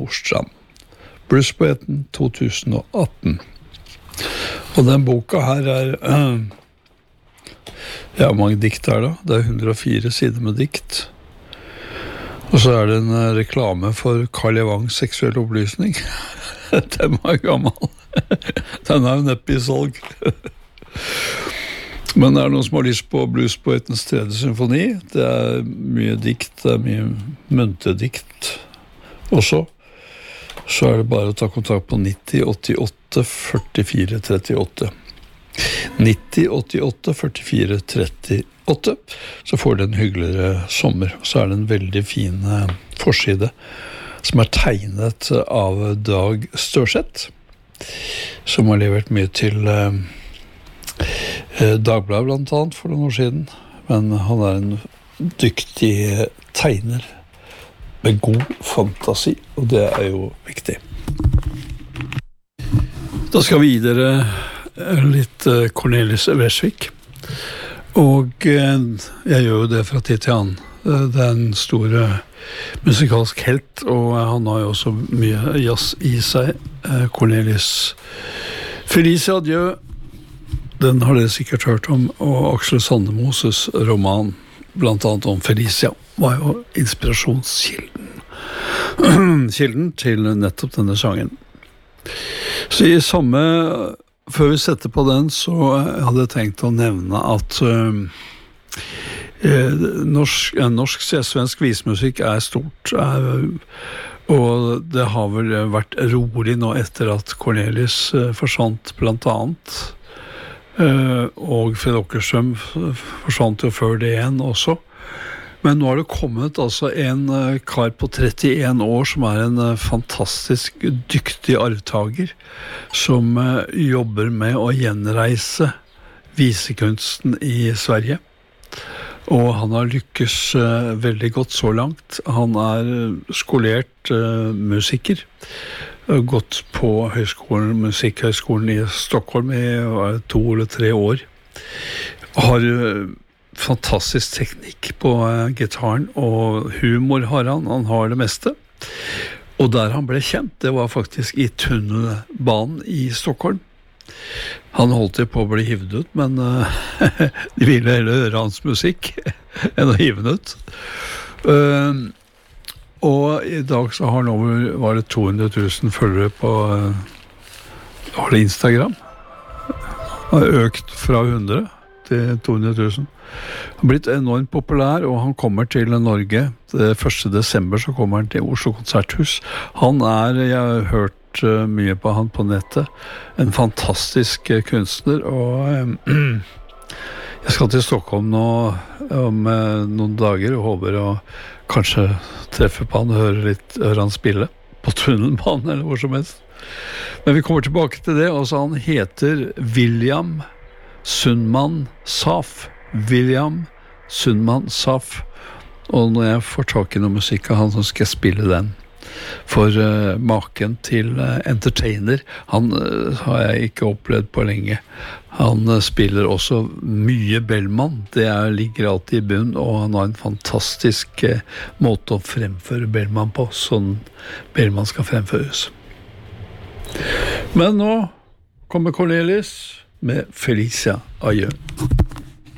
Nordstrand. Bluespoeten 2018. Og den boka her ja, hvor mange dikt da? Det 104 sider med dikt. Og så det en reklame for Karl Evangs seksuell opplysning. Den var gammel. Den jo neppe I salg. Men det noen som har lyst på Bluespoetens tredje symfoni. Det mye dikt, det mye muntedikt også. Så det bare å ta kontakt på 90 88 44 38. 90 88 44 38, så får du en hyggeligere sommer. Så det en veldig fin forside som tegnet av Dag Størseth, som har levert mye til Dagbladet blant annet for noen år siden. Men han en dyktig tegner med god fantasi, og det jo viktig. Da skal vi gi dere litt Cornelis Vreeswijk, og jeg gjør jo det fra tid til annen. Det en store musikalsk helt, og han har jo også mye jazz I seg. Cornelis Felicia Adieu, den har dere sikkert hørt om, og Aksel Sandemoses roman, blant annet om Felicia, var jo inspirasjonskilden. Kilden til nettopp denne sangen. Så I samme, før vi setter på den, så hadde jeg tenkt å nevne at norsk svensk vismusikk stort, og det har vel vært rolig nå etter at Cornelis forsvant blant annet, og Fred Åkerström forsvant jo før det igjen også. Men nå har det kommet altså en kar på 31 år som en fantastisk dyktig arvtager, som jobber med å gjenreise visekunsten I Sverige. Og han har lykkes veldig godt så langt. Han skolert musiker, gått på Musikkhøgskolen I Stockholm I 2 eller 3 år. Har fantastisk teknikk på gitaren, og humor har han har det meste. Og der han ble kjent, det var faktisk I tunnelbanen I Stockholm. Han holdt på å bli hivet ut, men de ville heller høre hans musikk enn å hive den ut. Og I dag så har han var det 200 000 følgere på var det Instagram. Han har økt fra 100 til 200 000. Han har blitt enormt populær, og han kommer til Norge. 1. desember så kommer han til Oslo Konserthus. Han jeg har hørt mye på han på nettet. En fantastisk kunstner, og jeg skal til Stockholm nå om noen dager, og håper å kanskje treffe på han og høre han spille på tunnelbanen eller hvor som helst. Men vi kommer tilbake til det, og så han heter William Sundman Saf. William Sundman Saf. Og når jeg får tak I noe musikk av han, så skal jeg spille den. For maken til entertainer, han har jeg ikke opplevd på lenge. Han spiller også mye Bellman. Det ligger alltid I bunn, og han har en fantastisk måte å fremføre Bellman på, sånn Bellman skal fremføres. Men nå kommer Cornelis med Felicia Adieu.